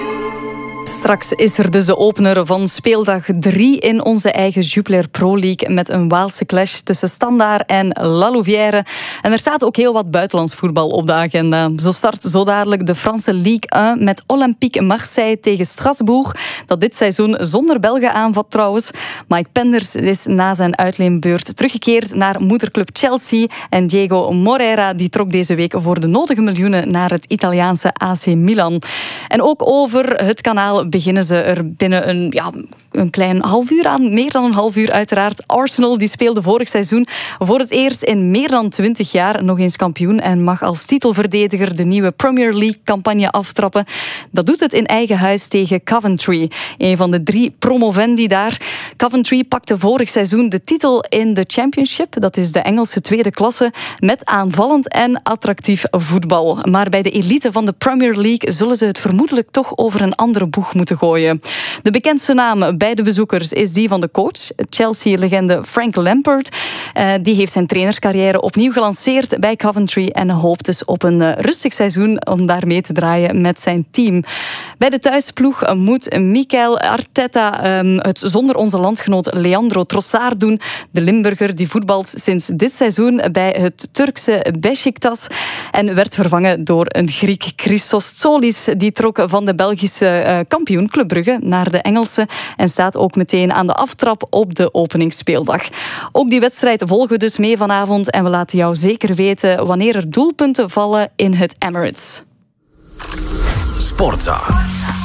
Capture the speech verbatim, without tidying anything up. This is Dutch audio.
Straks is er dus de opener van speeldag drie in onze eigen Jupiler Pro League met een Waalse clash tussen Standaard en La Louvière. En er staat ook heel wat buitenlands voetbal op de agenda. Zo start zo dadelijk de Franse Ligue één met Olympique Marseille tegen Strasbourg, dat dit seizoen zonder Belgen aanvat trouwens. Mike Penders is na zijn uitleenbeurt teruggekeerd naar moederclub Chelsea en Diego Moreira die trok deze week voor de nodige miljoenen naar het Italiaanse A C Milan. En ook over het kanaal beginnen ze er binnen een, ja, een klein half uur aan. Meer dan een half uur uiteraard. Arsenal die speelde vorig seizoen voor het eerst in meer dan twintig jaar nog eens kampioen en mag als titelverdediger de nieuwe Premier League-campagne aftrappen. Dat doet het in eigen huis tegen Coventry. Een van de drie promovendi daar. Coventry pakte vorig seizoen de titel in de Championship. Dat is de Engelse tweede klasse. Met aanvallend en attractief voetbal. Maar bij de elite van de Premier League zullen ze het vermoedelijk toch over een andere boeg moeten gooien. De bekendste naam bij de bezoekers is die van de coach, Chelsea-legende Frank Lampard. Uh, die heeft zijn trainerscarrière opnieuw gelanceerd bij Coventry en hoopt dus op een uh, rustig seizoen om daar mee te draaien met zijn team. Bij de thuisploeg moet Mikel Arteta um, het zonder onze landgenoot Leandro Trossard doen. De Limburger die voetbalt sinds dit seizoen bij het Turkse Beşiktaş en werd vervangen door een Griek, Christos Tsolis. Die trok van de Belgische uh, kampioen Club Brugge naar de Engelse en staat ook meteen aan de aftrap op de openingsspeeldag. Ook die wedstrijd volgen we dus mee vanavond en we laten jou zeker weten wanneer er doelpunten vallen in het Emirates. Sportza.